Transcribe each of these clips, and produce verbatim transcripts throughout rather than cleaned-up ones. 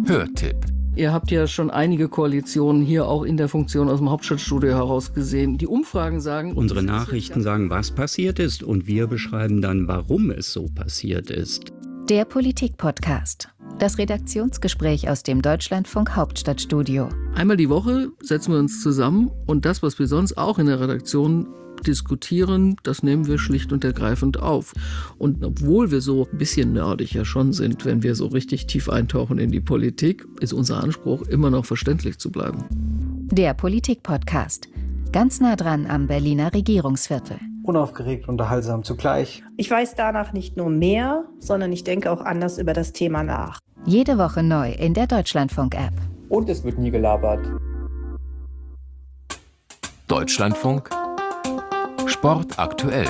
Hörtipp. Ihr habt ja schon einige Koalitionen hier auch in der Funktion aus dem Hauptstadtstudio heraus gesehen. Die Umfragen sagen... Unsere Nachrichten sagen, was passiert ist, und wir beschreiben dann, warum es so passiert ist. Der Politik-Podcast. Das Redaktionsgespräch aus dem Deutschlandfunk Hauptstadtstudio. Einmal die Woche setzen wir uns zusammen und das, was wir sonst auch in der Redaktion diskutieren, das nehmen wir schlicht und ergreifend auf. Und obwohl wir so ein bisschen nerdig ja schon sind, wenn wir so richtig tief eintauchen in die Politik, ist unser Anspruch, immer noch verständlich zu bleiben. Der Politik-Podcast. Ganz nah dran am Berliner Regierungsviertel. Unaufgeregt, unterhaltsam zugleich. Ich weiß danach nicht nur mehr, sondern ich denke auch anders über das Thema nach. Jede Woche neu in der Deutschlandfunk-App. Und es wird nie gelabert. Deutschlandfunk Sport aktuell.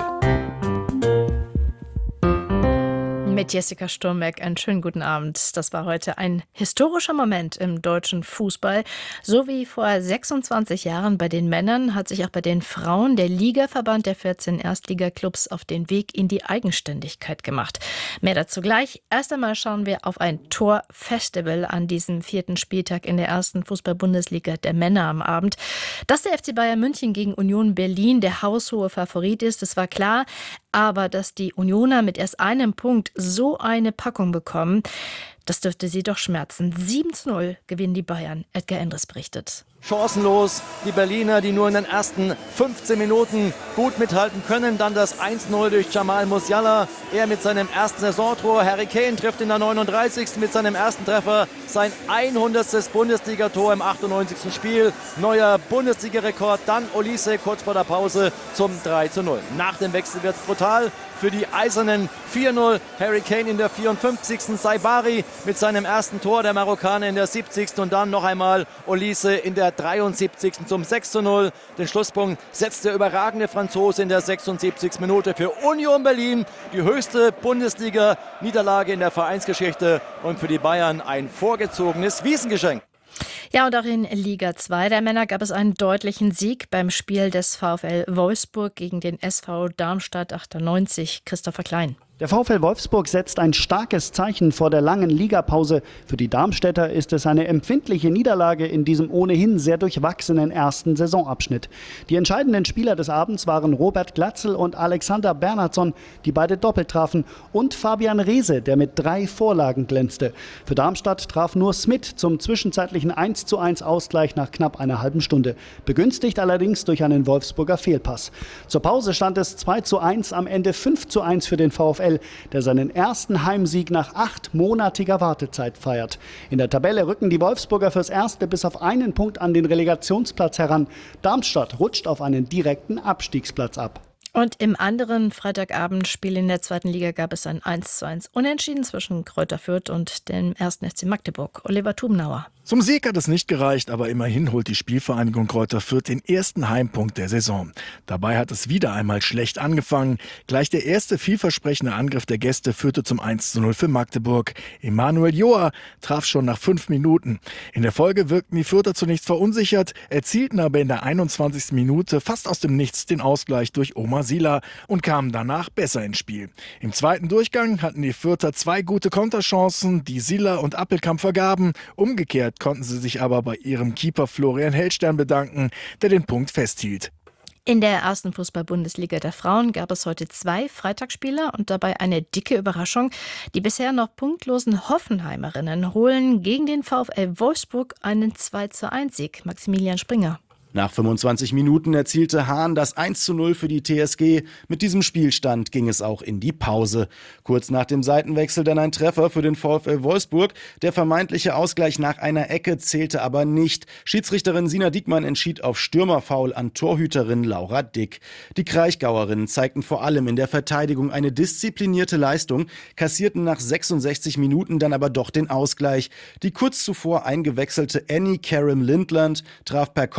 Mit Jessica Sturmbeck einen schönen guten Abend. Das war heute ein historischer Moment im deutschen Fußball. So wie vor sechsundzwanzig Jahren bei den Männern hat sich auch bei den Frauen der Ligaverband der vierzehn Erstligaklubs auf den Weg in die Eigenständigkeit gemacht. Mehr dazu gleich. Erst einmal schauen wir auf ein Torfestival an diesem vierten Spieltag in der ersten Fußball-Bundesliga der Männer am Abend. Dass der F C Bayern München gegen Union Berlin der haushohe Favorit ist, das war klar. Aber dass die Unioner mit erst einem Punkt so eine Packung bekommen, das dürfte sie doch schmerzen. sieben zu null gewinnen die Bayern. Edgar Endres berichtet. Chancenlos, die Berliner, die nur in den ersten fünfzehn Minuten gut mithalten können. Dann das eins null durch Jamal Musiala. Er mit seinem ersten Saisontor. Harry Kane trifft in der neununddreißigsten mit seinem ersten Treffer sein hundertstes Bundesligator im achtundneunzigsten Spiel. Neuer Bundesliga-Rekord. Dann Olise kurz vor der Pause zum drei zu null. Nach dem Wechsel wird es brutal für die Eisernen. vier null. Harry Kane in der vierundfünfzigsten Saibari mit seinem ersten Tor, der Marokkaner in der siebzigsten Und dann noch einmal Olise in der dreiundsiebzigsten zum sechs zu null. Den Schlusspunkt setzt der überragende Franzose in der sechsundsiebzigsten Minute für Union Berlin. Die höchste Bundesliga-Niederlage in der Vereinsgeschichte und für die Bayern ein vorgezogenes Wiesengeschenk. Ja, und auch in Liga zwei der Männer gab es einen deutlichen Sieg beim Spiel des VfL Wolfsburg gegen den S V Darmstadt achtundneunzig. Christopher Klein. Der VfL Wolfsburg setzt ein starkes Zeichen vor der langen Ligapause. Für die Darmstädter ist es eine empfindliche Niederlage in diesem ohnehin sehr durchwachsenen ersten Saisonabschnitt. Die entscheidenden Spieler des Abends waren Robert Glatzel und Alexander Bernhardsson, die beide doppelt trafen, und Fabian Reese, der mit drei Vorlagen glänzte. Für Darmstadt traf nur Smith zum zwischenzeitlichen eins zu eins Ausgleich nach knapp einer halben Stunde. Begünstigt allerdings durch einen Wolfsburger Fehlpass. Zur Pause stand es zwei zu eins, am Ende fünf zu eins für den VfL, der seinen ersten Heimsieg nach achtmonatiger Wartezeit feiert. In der Tabelle rücken die Wolfsburger fürs Erste bis auf einen Punkt an den Relegationsplatz heran. Darmstadt rutscht auf einen direkten Abstiegsplatz ab. Und im anderen Freitagabendspiel in der zweiten Liga gab es ein eins zu eins Unentschieden zwischen Greuther Fürth und dem ersten F C Magdeburg. Oliver Thumnauer. Zum Sieg hat es nicht gereicht, aber immerhin holt die Spielvereinigung Greuther Fürth den ersten Heimpunkt der Saison. Dabei hat es wieder einmal schlecht angefangen. Gleich der erste vielversprechende Angriff der Gäste führte zum eins zu null für Magdeburg. Emanuel Joa traf schon nach fünf Minuten. In der Folge wirkten die Fürther zunächst verunsichert, erzielten aber in der einundzwanzigsten Minute fast aus dem Nichts den Ausgleich durch Omar Sila und kamen danach besser ins Spiel. Im zweiten Durchgang hatten die Fürther zwei gute Konterchancen, die Sila und Appelkamp vergaben. Umgekehrt konnten sie sich aber bei ihrem Keeper Florian Hellstern bedanken, der den Punkt festhielt. In der ersten Fußball-Bundesliga der Frauen gab es heute zwei Freitagsspiele und dabei eine dicke Überraschung. Die bisher noch punktlosen Hoffenheimerinnen holen gegen den VfL Wolfsburg einen zwei zu eins Sieg. Maximilian Springer. Nach fünfundzwanzig Minuten erzielte Hahn das eins zu null für die T S G. Mit diesem Spielstand ging es auch in die Pause. Kurz nach dem Seitenwechsel dann ein Treffer für den VfL Wolfsburg. Der vermeintliche Ausgleich nach einer Ecke zählte aber nicht. Schiedsrichterin Sina Diekmann entschied auf Stürmerfoul an Torhüterin Laura Dick. Die Kraichgauerinnen zeigten vor allem in der Verteidigung eine disziplinierte Leistung, kassierten nach sechsundsechzig Minuten dann aber doch den Ausgleich. Die kurz zuvor eingewechselte Annie Karim Lindland traf per Kopf zum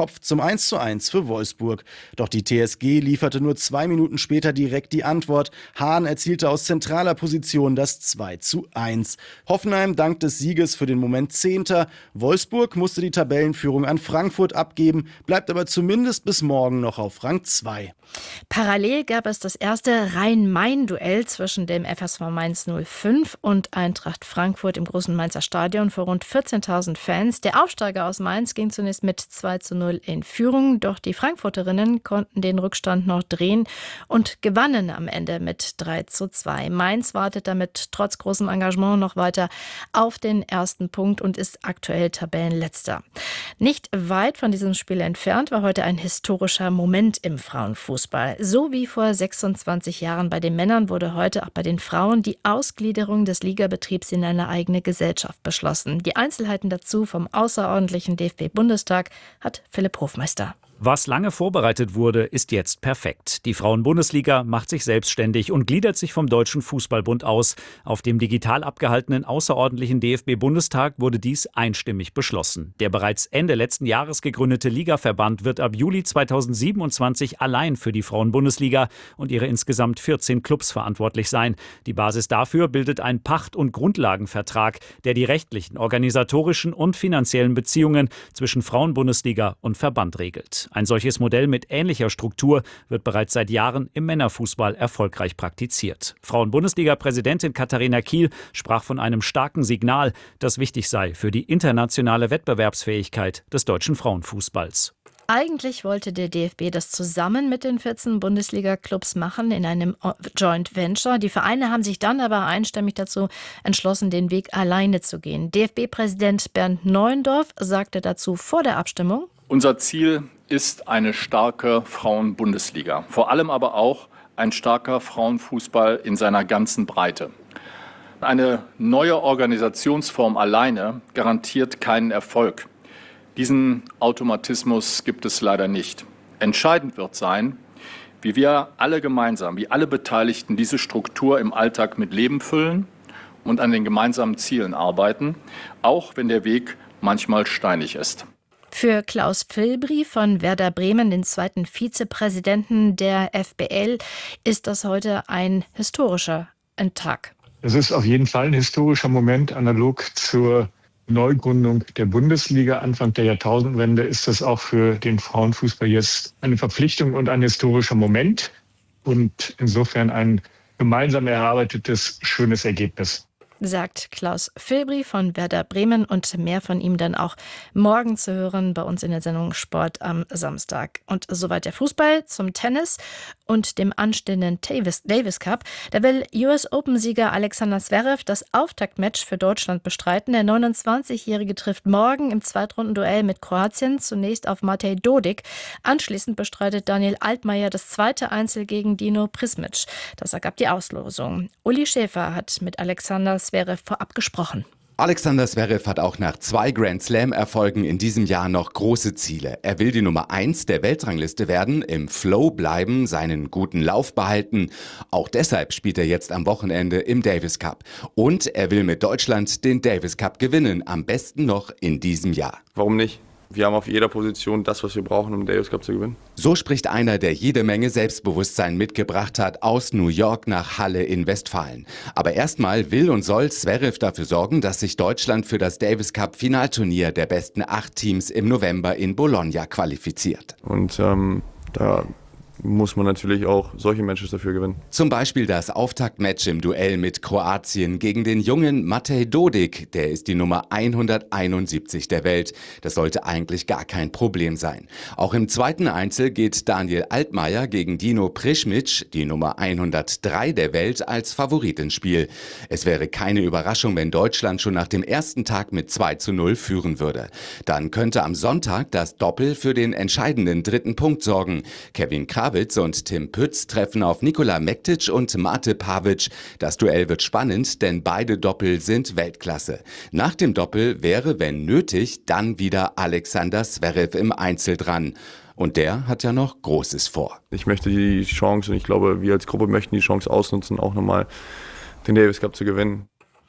eins zu eins für Wolfsburg. Doch die T S G lieferte nur zwei Minuten später direkt die Antwort. Hahn erzielte aus zentraler Position das zwei zu eins. Hoffenheim dank des Sieges für den Moment Zehnter. Wolfsburg musste die Tabellenführung an Frankfurt abgeben, bleibt aber zumindest bis morgen noch auf Rang zwei. Parallel gab es das erste Rhein-Main-Duell zwischen dem F S V Mainz null fünf und Eintracht Frankfurt im großen Mainzer Stadion vor rund vierzehntausend Fans. Der Aufsteiger aus Mainz ging zunächst mit zwei zu null in Führung, doch die Frankfurterinnen konnten den Rückstand noch drehen und gewannen am Ende mit drei zu zwei. Mainz wartet damit trotz großem Engagement noch weiter auf den ersten Punkt und ist aktuell Tabellenletzter. Nicht weit von diesem Spiel entfernt war heute ein historischer Moment im Frauenfußball. So wie vor sechsundzwanzig Jahren bei den Männern wurde heute auch bei den Frauen die Ausgliederung des Ligabetriebs in eine eigene Gesellschaft beschlossen. Die Einzelheiten dazu vom außerordentlichen D F B-Bundestag hat Philipp Hofmeister. Was lange vorbereitet wurde, ist jetzt perfekt. Die Frauen-Bundesliga macht sich selbstständig und gliedert sich vom Deutschen Fußballbund aus. Auf dem digital abgehaltenen außerordentlichen D F B-Bundestag wurde dies einstimmig beschlossen. Der bereits Ende letzten Jahres gegründete Ligaverband wird ab Juli zweitausendsiebenundzwanzig allein für die Frauen-Bundesliga und ihre insgesamt vierzehn Clubs verantwortlich sein. Die Basis dafür bildet ein Pacht- und Grundlagenvertrag, der die rechtlichen, organisatorischen und finanziellen Beziehungen zwischen Frauen-Bundesliga und Verband regelt. Ein solches Modell mit ähnlicher Struktur wird bereits seit Jahren im Männerfußball erfolgreich praktiziert. Frauen-Bundesliga-Präsidentin Katharina Kiel sprach von einem starken Signal, das wichtig sei für die internationale Wettbewerbsfähigkeit des deutschen Frauenfußballs. Eigentlich wollte der D F B das zusammen mit den vierzehn Bundesliga-Clubs machen in einem Joint Venture. Die Vereine haben sich dann aber einstimmig dazu entschlossen, den Weg alleine zu gehen. D F B-Präsident Bernd Neuendorf sagte dazu vor der Abstimmung: Unser Ziel ist eine starke Frauen-Bundesliga, vor allem aber auch ein starker Frauenfußball in seiner ganzen Breite. Eine neue Organisationsform alleine garantiert keinen Erfolg. Diesen Automatismus gibt es leider nicht. Entscheidend wird sein, wie wir alle gemeinsam, wie alle Beteiligten diese Struktur im Alltag mit Leben füllen und an den gemeinsamen Zielen arbeiten, auch wenn der Weg manchmal steinig ist. Für Klaus Filbri von Werder Bremen, den zweiten Vizepräsidenten der F B L, ist das heute ein historischer Tag. Es ist auf jeden Fall ein historischer Moment, analog zur Neugründung der Bundesliga Anfang der Jahrtausendwende ist das auch für den Frauenfußball jetzt eine Verpflichtung und ein historischer Moment und insofern ein gemeinsam erarbeitetes, schönes Ergebnis. Sagt Klaus Filbri von Werder Bremen und mehr von ihm dann auch morgen zu hören bei uns in der Sendung Sport am Samstag. Und soweit der Fußball. Zum Tennis und dem anstehenden Davis, Davis Cup. Da will U S-Open-Sieger Alexander Zverev das Auftaktmatch für Deutschland bestreiten. Der neunundzwanzigjährige trifft morgen im Zweitrundenduell mit Kroatien zunächst auf Matej Dodik. Anschließend bestreitet Daniel Altmaier das zweite Einzel gegen Dino Prismic. Das ergab die Auslosung. Uli Schäfer hat mit Alexander Zverev vorab gesprochen. Alexander Zverev hat auch nach zwei Grand-Slam-Erfolgen in diesem Jahr noch große Ziele. Er will die Nummer eins der Weltrangliste werden, im Flow bleiben, seinen guten Lauf behalten. Auch deshalb spielt er jetzt am Wochenende im Davis Cup. Und er will mit Deutschland den Davis Cup gewinnen, am besten noch in diesem Jahr. Warum nicht? Wir haben auf jeder Position das, was wir brauchen, um den Davis Cup zu gewinnen. So spricht einer, der jede Menge Selbstbewusstsein mitgebracht hat, aus New York nach Halle in Westfalen. Aber erstmal will und soll Zverev dafür sorgen, dass sich Deutschland für das Davis Cup Finalturnier der besten acht Teams im November in Bologna qualifiziert. Und ähm, da muss man natürlich auch solche Matches dafür gewinnen. Zum Beispiel das Auftaktmatch im Duell mit Kroatien gegen den jungen Matej Dodik. Der ist die Nummer hunderteinundsiebzig der Welt. Das sollte eigentlich gar kein Problem sein. Auch im zweiten Einzel geht Daniel Altmaier gegen Dino Prismic, die Nummer hundertdrei der Welt, als Favorit ins Spiel. Es wäre keine Überraschung, wenn Deutschland schon nach dem ersten Tag mit zwei zu null führen würde. Dann könnte am Sonntag das Doppel für den entscheidenden dritten Punkt sorgen. Kevin Krawitz und Tim Pütz treffen auf Nikola Mektic und Mate Pavic. Das Duell wird spannend, denn beide Doppel sind Weltklasse. Nach dem Doppel wäre, wenn nötig, dann wieder Alexander Zverev im Einzel dran. Und der hat ja noch Großes vor. Ich möchte die Chance, und ich glaube, wir als Gruppe möchten die Chance ausnutzen, auch nochmal den Davis Cup zu gewinnen.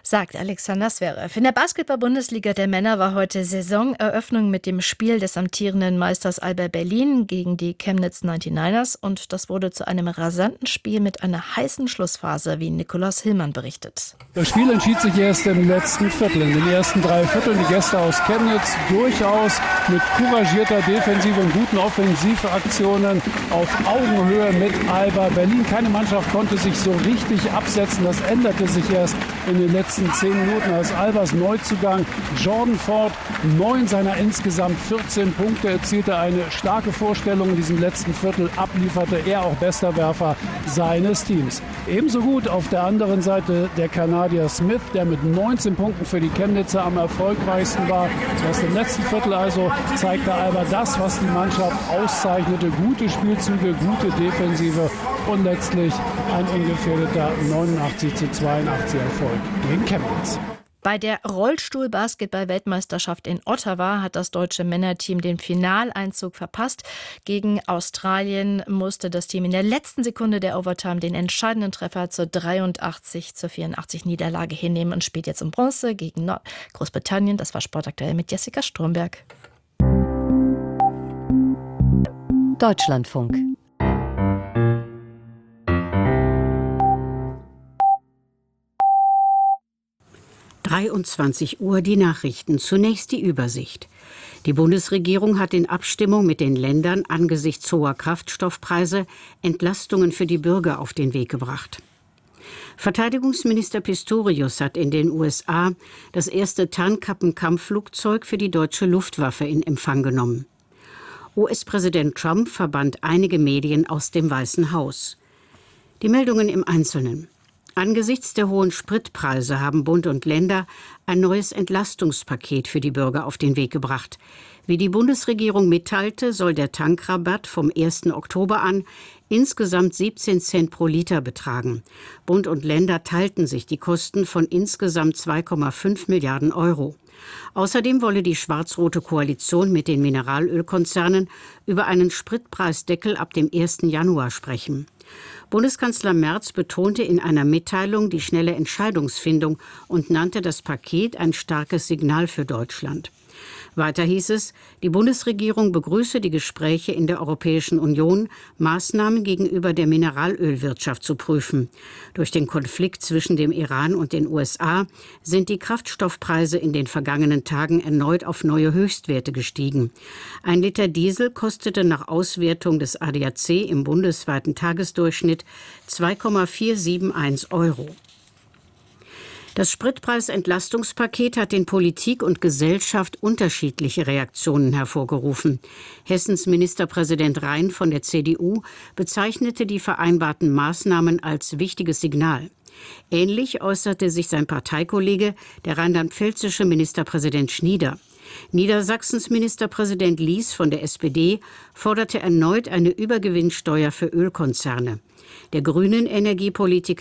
Sagt Alexander Zverev. In der Basketball-Bundesliga der Männer war heute Saisoneröffnung mit dem Spiel des amtierenden Meisters Alba Berlin gegen die Chemnitz neunundneunzigers und das wurde zu einem rasanten Spiel mit einer heißen Schlussphase, wie Nikolaus Hillmann berichtet. Das Spiel entschied sich erst im letzten Viertel. In den ersten drei Vierteln die Gäste aus Chemnitz durchaus mit couragierter Defensive und guten Offensivaktionen auf Augenhöhe mit Alba Berlin. Keine Mannschaft konnte sich so richtig absetzen. Das änderte sich erst in den letzten zehn Minuten, als Albas Neuzugang Jordan Ford neun seiner insgesamt vierzehn Punkte erzielte, eine starke Vorstellung in diesem letzten Viertel ablieferte, er auch bester Werfer seines Teams. Ebenso gut auf der anderen Seite der Kanadier Smith, der mit neunzehn Punkten für die Chemnitzer am erfolgreichsten war. Erst im letzten Viertel also zeigte Alba das, was die Mannschaft auszeichnete, gute Spielzüge, gute Defensive und letztlich ein ungefährdeter neunundachtzig zu zweiundachtzig Erfolg gegen Chemnitz. Bei der Rollstuhl-Basketball-Weltmeisterschaft in Ottawa hat das deutsche Männerteam den Finaleinzug verpasst. Gegen Australien musste das Team in der letzten Sekunde der Overtime den entscheidenden Treffer zur dreiundachtzig zu vierundachtzig Niederlage hinnehmen und spielt jetzt um Bronze gegen Nord- Großbritannien. Das war Sportaktuell mit Jessica Stromberg. Deutschlandfunk. dreiundzwanzig Uhr die Nachrichten. Zunächst die Übersicht. Die Bundesregierung hat in Abstimmung mit den Ländern angesichts hoher Kraftstoffpreise Entlastungen für die Bürger auf den Weg gebracht. Verteidigungsminister Pistorius hat in den U S A das erste Tarnkappen-Kampfflugzeug für die deutsche Luftwaffe in Empfang genommen. U S-Präsident Trump verbannt einige Medien aus dem Weißen Haus. Die Meldungen im Einzelnen. Angesichts der hohen Spritpreise haben Bund und Länder ein neues Entlastungspaket für die Bürger auf den Weg gebracht. Wie die Bundesregierung mitteilte, soll der Tankrabatt vom ersten Oktober an insgesamt siebzehn Cent pro Liter betragen. Bund und Länder teilten sich die Kosten von insgesamt zwei Komma fünf Milliarden Euro. Außerdem wolle die schwarz-rote Koalition mit den Mineralölkonzernen über einen Spritpreisdeckel ab dem ersten Januar sprechen. Bundeskanzler Merz betonte in einer Mitteilung die schnelle Entscheidungsfindung und nannte das Paket ein starkes Signal für Deutschland. Weiter hieß es, die Bundesregierung begrüße die Gespräche in der Europäischen Union, Maßnahmen gegenüber der Mineralölwirtschaft zu prüfen. Durch den Konflikt zwischen dem Iran und den U S A sind die Kraftstoffpreise in den vergangenen Tagen erneut auf neue Höchstwerte gestiegen. Ein Liter Diesel kostete nach Auswertung des A D A C im bundesweiten Tagesdurchschnitt zwei Komma vierhunderteinundsiebzig Euro. Das Spritpreisentlastungspaket hat in Politik und Gesellschaft unterschiedliche Reaktionen hervorgerufen. Hessens Ministerpräsident Rhein von der C D U bezeichnete die vereinbarten Maßnahmen als wichtiges Signal. Ähnlich äußerte sich sein Parteikollege, der rheinland-pfälzische Ministerpräsident Schnieder. Niedersachsens Ministerpräsident Lies von der S P D forderte erneut eine Übergewinnsteuer für Ölkonzerne. Der grünen Energiepolitiker